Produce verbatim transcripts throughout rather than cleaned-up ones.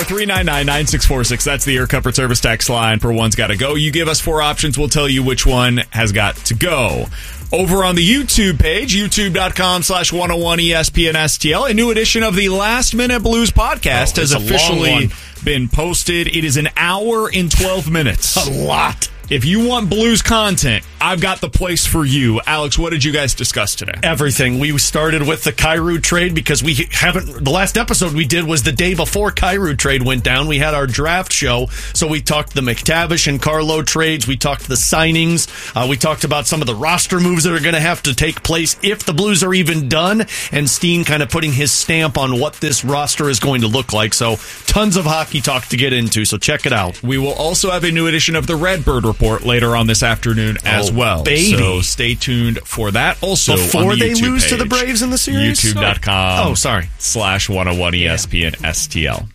four, three nine nine, nine six four six. That's the Air Comfort Service text line for One's Gotta Go. You give us four options, we'll tell you which one has got to go. Over on the YouTube page, youtube.com slash 101 ESPNSTL, a new edition of the Last Minute Blues podcast oh, has officially been posted. It is an hour and twelve minutes. A lot. If you want blues content, I've got the place for you. Alex, what did you guys discuss today? Everything. We started with the Kyrou trade because we haven't, the last episode we did was the day before Kyrou trade went down. We had our draft show, so we talked the McTavish and Carlo trades. We talked the signings. Uh, we talked about some of the roster moves that are going to have to take place if the Blues are even done, and Steen kind of putting his stamp on what this roster is going to look like. So tons of hockey talk to get into, so check it out. We will also have a new edition of the Redbird Report later on this afternoon as oh, well. Baby. So stay tuned for that. Also, before on the they YouTube lose page, to the Braves in the series, YouTube.com. Oh, sorry. Slash 101 ESPN STL.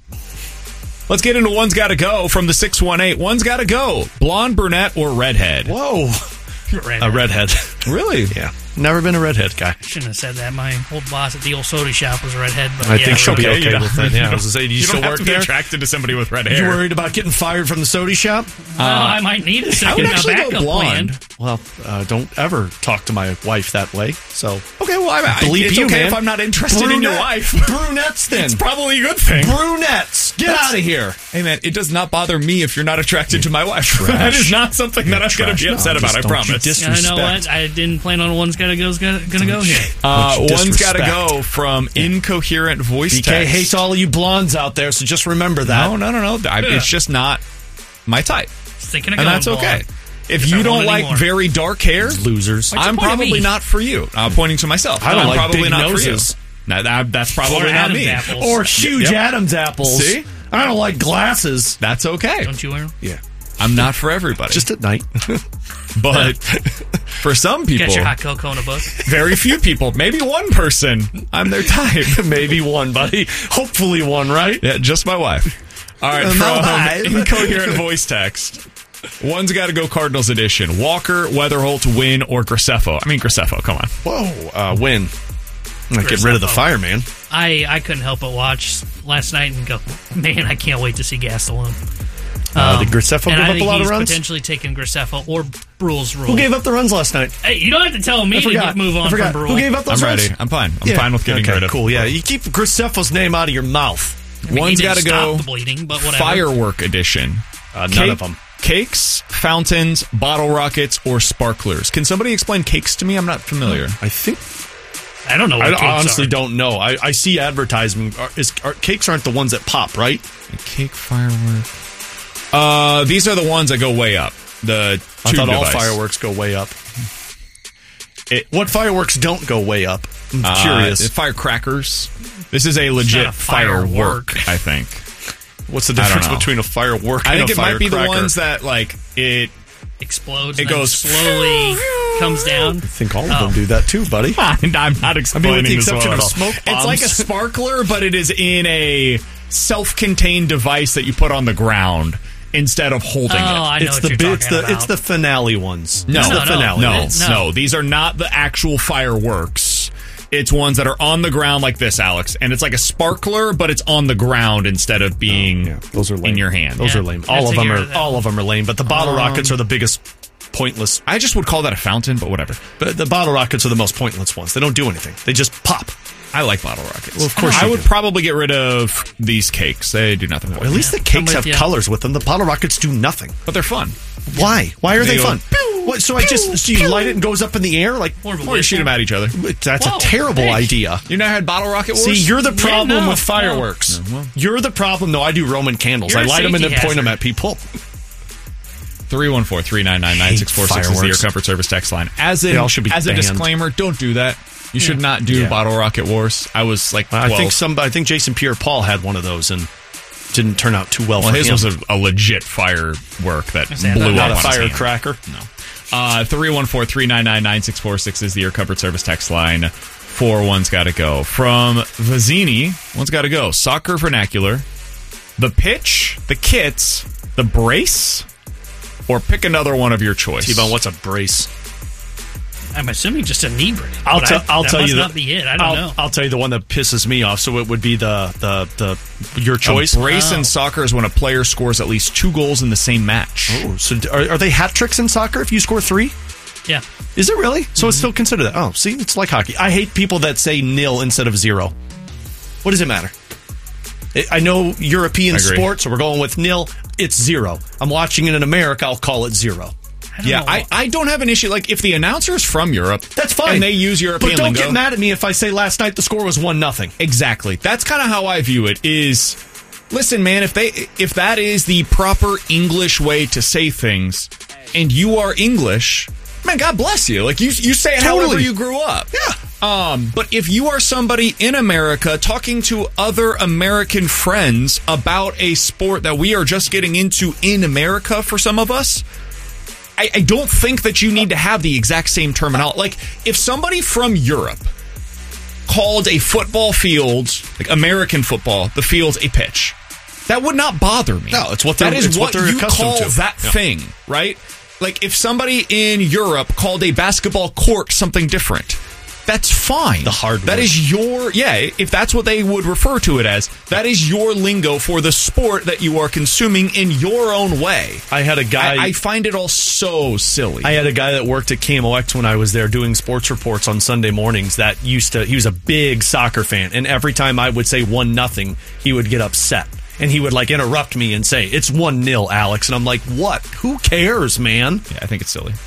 Let's get into One's Gotta Go from the six one eight. One's Gotta Go. Blonde, brunette, or redhead? Whoa. Redhead. A redhead. Really? Yeah. Never been a redhead guy. Shouldn't have said that. My old boss at the old soda shop was a redhead. But I yeah, think she'll be okay, okay you with that. Yeah, I was going to say, do you, you still don't have work to be there? attracted to somebody with red hair. You worried about getting fired from the soda shop? Well, uh, I might need a I second would actually backup go blonde. plan. Well, uh, don't ever talk to my wife that way. So, Okay, well, I, I, Bleep it's you, okay man. if I'm not interested in your Brunette- wife. Brunettes, then. It's probably a good thing. Brunettes. Get That's- out of here. Hey, man, it does not bother me if you're not attracted to my wife. That is not something that I'm going to be trash. upset No, about, just I don't you promise. dis- Yeah, I know Disrespect. what? I didn't plan on one's gotta go's gonna, gonna go here. Uh, Don't you one's got to disrespect. go from incoherent voice B K text. hates all of you blondes out there, so just remember that. No, no, no, no. I, it's just not my type. Thinking of And going that's okay. blonde. If Guess I you don't won't like anymore. very dark hair, Losers. What's the I'm point of probably me? not for you. I'm pointing to myself. I don't I'm like probably big not noses. for you. No, that, that's probably Or not Adam's me. apples. Or huge Yep. Adam's apples. See? I don't like glasses. That's okay. Don't you wear them? Yeah. I'm not for everybody. Just at night. but for some people, Get your hot cocoa in a book. very few people, maybe one person, I'm their type. Maybe one, buddy. Hopefully one, right? Yeah, just my wife. All right, Uh, my wife. from incoherent voice text. One's got to go Cardinals edition. Walker, Weatherholt, Wynn, or Graceffo. I mean, Graceffo, come on. Whoa. Uh, win. Like, get rid of the fireman. I, I couldn't help but watch last night and go, man, I can't wait to see Gastelum. Uh, did Graceffo and give I up think a lot of he's runs? potentially taking Graceffo or Brule's rule. Who gave up the runs last night? Hey, you don't have to tell me I to forgot. get, move I on forgot. from Brule. Who gave up those I'm runs? ready. I'm fine. I'm Yeah. fine with getting okay, rid of cool. Yeah, you keep Graceffo's name out of your mouth. I mean, One's he got to didn't go stop the bleeding, but whatever. Firework edition. Uh, none Cake- of them. Cakes, fountains, bottle rockets, or sparklers. Can somebody explain cakes to me? I'm not familiar. I think. I don't know what I cakes honestly are. don't know. I, I see advertisement. Are, is, are, cakes aren't the ones that pop, right? A cake firework. Uh, these are the ones that go way up. The I tube thought all device. fireworks go way up. It- What fireworks don't go way up? I'm Uh, curious. Firecrackers. This is a legit not a firework. firework, I think. What's the I don't difference know. between a firework I and think a it might be the firecracker? ones that, like, it... Explodes. It and then goes slowly comes down. I think all of Oh. them do that too, buddy. I'm not explaining the this well exception at of all. smoke It's bombs. like a sparkler, but it is in a self-contained device that you put on the ground instead of holding Oh, it. I know It's what the you're bi- it's talking the about. it's the finale ones. No, it's No, the no, finale. No, ones. no, No. these are not the actual fireworks. It's ones that are on the ground like this, Alex, and it's like a sparkler, but it's on the ground instead of being Yeah, those are lame. in your hand. Those Yeah. are lame. Yeah, All of take them care are of that. all of them are lame. But the bottle Um, rockets are the biggest pointless. I just would call that a fountain, but whatever. But the bottle rockets are the most pointless ones. They don't do anything. They just pop. I like bottle rockets. Well, of course I you would do. probably get rid of these cakes. They do nothing for At me. least the I'm cakes with have you. colors with them. The bottle rockets do nothing. But they're fun. Why? Why are They they, go fun? What, so I just so you light it and goes up in the air like More of a Or you shoot them at each other. that's Whoa, a terrible hey. idea. You never had bottle rocket wars? See, you're the problem Yeah, no, with fireworks. no. No, well. You're the problem. No, I do Roman candles. You're I a light them and then safety point them hazard. at people. three one four, three nine nine, nine six four six is the Air Fireworks. Comfort Service text line. As, in, They all should be as a banned. disclaimer, don't do that. You should not do Yeah. bottle rocket wars. I was like twelve. I think some. I think Jason Pierre-Paul had one of those and didn't turn out too well, well, for his him. was a, a legit firework that saying, blew not up a on his hand. firecracker. No. Uh, three one four, three nine nine, nine six four six is the Air Comfort Service text line. Four one's got to go. From Vazzini, one's got to go. Soccer vernacular, the pitch, the kits, the brace, or pick another one of your choice. T-Bone, what's a brace? I'm assuming just a knee brace. I'll, but t- I, I'll that tell must you. not the, be it. I don't I'll, know. I'll tell you the one that pisses me off. So it would be the the the your choice. A brace Oh. in soccer is when a player scores at least two goals in the same match. Oh, so are, are they hat tricks in soccer if you score three? Yeah. Is it really? So it's still considered that. Oh, see, it's like hockey. I hate people that say nil instead of zero. What does it matter? I I know European I agree. sports, so we're going with nil. It's zero. I'm watching it in America. I'll call it zero. I don't Yeah, know. I, I don't have an issue. Like, if the announcer's from Europe, That's fine. and they use European But don't lingo. get mad at me if I say last night the score was one nothing. Exactly. That's kind of how I view it. Is listen, man. If they if that is the proper English way to say things, and you are English, man, God bless you. Like you you say it Totally. however you grew up. Yeah. Um, but if you are somebody in America talking to other American friends about a sport that we are just getting into in America, for some of us, I, I don't think that you need to have the exact same terminology. Like, if somebody from Europe called a football field, like American football, the field's a pitch, that would not bother me. No, it's what that they're- is it's what what they're you accustomed call to. that Yeah. thing, right? Like, if somebody in Europe called a basketball court something different, that's fine. The hardwood. That is your, yeah, if that's what they would refer to it as, that is your lingo for the sport that you are consuming in your own way. I had a guy. I, I find it all so silly. I had a guy that worked at K M O X when I was there doing sports reports on Sunday mornings that used to, he was a big soccer fan. And every time I would say one nothing, he would get upset. And he would like interrupt me and say, it's one nil, Alex. And I'm like, what? Who cares, man? yeah, I think it's silly.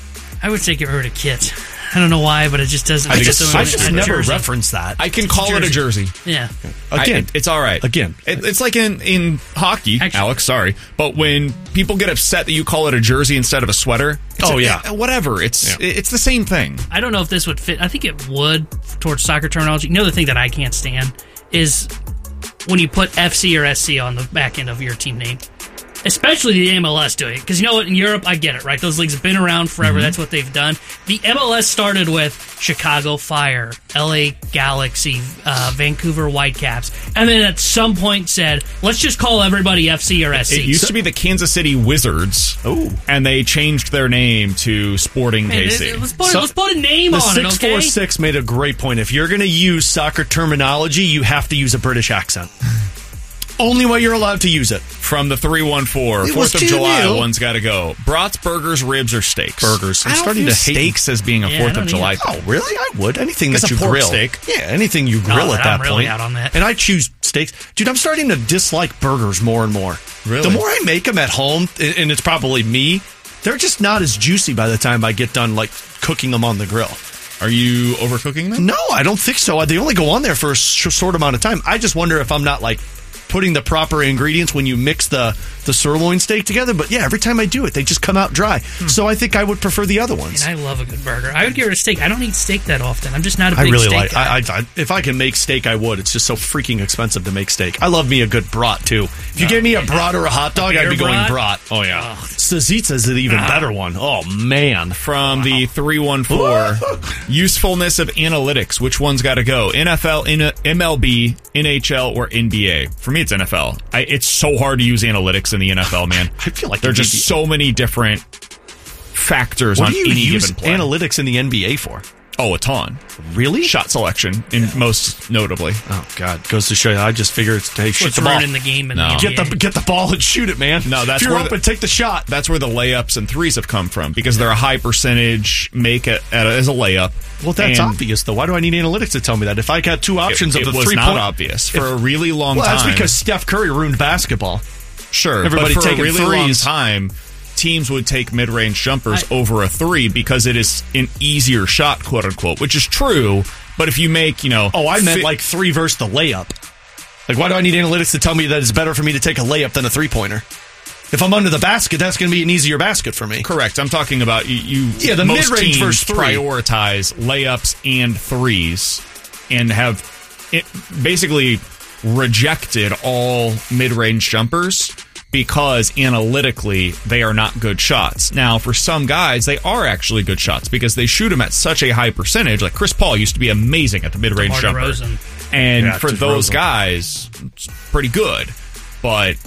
I would say get rid of kit. I don't know why, but it just doesn't. I think just it's don't- I so just a never jersey. reference that. I can call it a jersey. Yeah. Again, I- it's all right. Again. It, it's like in, in hockey, Actually- Alex, sorry. But when people get upset that you call it a jersey instead of a sweater, it's Oh, a- yeah. eh, whatever. It's Yeah. it's the same thing. I don't know if this would fit. I think it would towards soccer terminology. You know, the thing that I can't stand is when you put F C or S C on the back end of your team name. Especially the M L S doing it. Because you know what? In Europe, I get it, right? Those leagues have been around forever. Mm-hmm. That's what they've done. The M L S started with Chicago Fire, L A Galaxy, uh, Vancouver Whitecaps. And then at some point said, let's just call everybody F C or S C. It used to be the Kansas City Wizards. Oh. And they changed their name to Sporting Man, K C. it- it- let's, put, So- let's put a name The on it, six okay? four six made a great point. If you're going to use soccer terminology, you have to use a British accent. Only way you're allowed to use it. From the three one four, It was fourth of too July, new. one's got to go. Brats, burgers, ribs, or steaks? Burgers. I'm I don't starting view to hate- steaks as being a Yeah, I fourth don't of July either. thing. Oh, really? I would. Anything It's that a you pork grill. steak. Yeah, anything you grill No, at I'm that really point. out on that. And I choose steaks. Dude, I'm starting to dislike burgers more and more. Really? The more I make them at home, and it's probably me, they're just not as juicy by the time I get done, like, cooking them on the grill. Are you overcooking them? No, I don't think so. They only go on there for a sh- short amount of time. I just wonder if I'm not, like, putting the proper ingredients when you mix the, the sirloin steak together. But yeah, every time I do it, they just come out dry. So I think I would prefer the other ones. And I love a good burger. I would give it a steak. I don't eat steak that often. I'm just not a big I really steak like. guy. I, I, I, if I can make steak, I would. It's just so freaking expensive to make steak. I love me a good brat too. If you gave me a brat or a hot dog, I'd beer be going brat? brat. Oh yeah, Sazitza's the even better one. Oh man, From the three one four, usefulness of analytics. Which one's got to go? N F L, M L B, N H L, or N B A? For me, it's N F L. I, it's so hard to use analytics in the N F L, man. I feel like there are it'd just be- so many different factors what on do you any use given play. analytics in the N B A for? Oh, a ton. Really? Shot selection, in most notably. Oh god, goes to show you. I just figure it's hey, shoot What's the ball. ruining the game in No. the N B A. Get the get the ball and shoot it, man. No, that's if you're where open, the- take the shot. That's where the layups and threes have come from, because they're a high percentage make it at a, as a layup. Well, that's And obvious though. Why do I need analytics to tell me that? If I got two options It, of it the was three not point, obvious for a really long well, time. that's because Steph Curry ruined basketball. Sure, Everybody but for taking a really long threes. time, teams would take mid-range jumpers I- over a three because it is an easier shot, quote unquote, which is true. But if you make, you know, Oh, I meant fi- like three versus the layup. Like, why do I need analytics to tell me that it's better for me to take a layup than a three pointer? If I'm under the basket, that's going to be an easier basket for me. correct. I'm talking about you. you Yeah, the most mid-range teams versus three. prioritize layups and threes, and have it basically rejected all mid-range jumpers because analytically they are not good shots. Now, for some guys, they are actually good shots because they shoot them at such a high percentage. Like Chris Paul used to be amazing at the mid-range DeMar jumper. DeRozan. And Yeah, for DeRozan. those guys, it's pretty good. But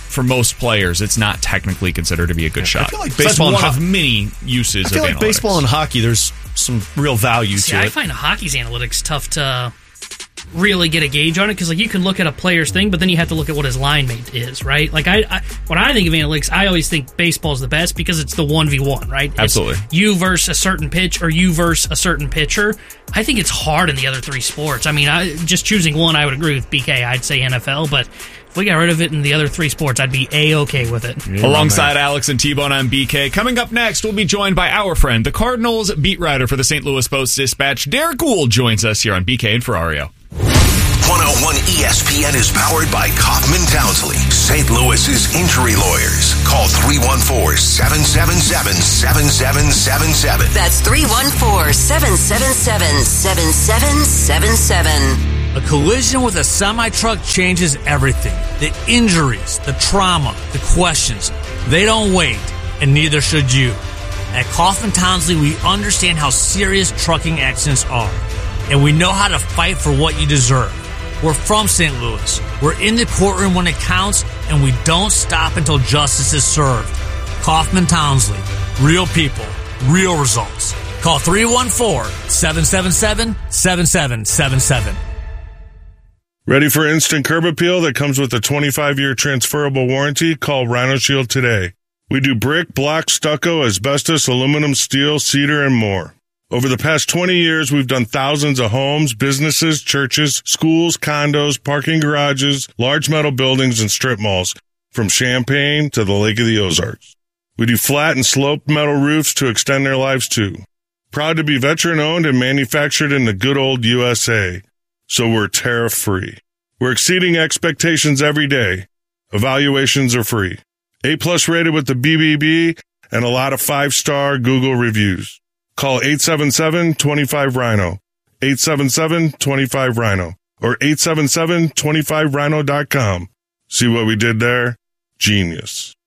for most players, it's not technically considered to be a good shot. I feel like So that's baseball one and of ho- many uses I feel of like analytics. baseball and hockey, there's some real value See, to I it. find hockey's analytics tough to really get a gauge on it because, like, you can look at a player's thing, but then you have to look at what his line mate is, right? Like, I, I when I think of analytics, I always think baseball's the best because it's the one v one, right? It's Absolutely. you versus a certain pitch or you versus a certain pitcher. I think it's hard in the other three sports. I mean, I, just choosing one, I would agree with B K. I'd say N F L, but if we got rid of it in the other three sports, I'd be A-okay with it. Yeah, Alongside Alex and T-Bone on B K. Coming up next, we'll be joined by our friend, the Cardinals beat writer for the Saint Louis Post-Dispatch, Derek Gould, joins us here on B K and Ferrario. one oh one E S P N is powered by Kaufman Townsley, Saint Louis's injury lawyers. Call three one four, seven seven seven, seven seven seven seven. That's three one four, seven seven seven, seven seven seven seven. A collision with a semi-truck changes everything. The injuries, the trauma, the questions. They don't wait, and neither should you. At Kaufman Townsley, we understand how serious trucking accidents are, and we know how to fight for what you deserve. We're from Saint Louis. We're in the courtroom when it counts, and we don't stop until justice is served. Kaufman Townsley. Real people. Real results. Call three one four, seven seven seven, seven seven seven seven. Ready for instant curb appeal that comes with a twenty-five year transferable warranty? Call Rhino Shield today. We do brick, block, stucco, asbestos, aluminum, steel, cedar, and more. Over the past twenty years, we've done thousands of homes, businesses, churches, schools, condos, parking garages, large metal buildings, and strip malls, from Champaign to the Lake of the Ozarks. We do flat and sloped metal roofs to extend their lives too. Proud to be veteran-owned and manufactured in the good old U S A. So we're tariff-free. We're exceeding expectations every day. Evaluations are free. A-plus rated with the B B B and a lot of five-star Google reviews. Call eight seven seven, two five, Rhino, eight seven seven, two five, Rhino, or eight seven seven, two five rhino dot com. See what we did there? Genius.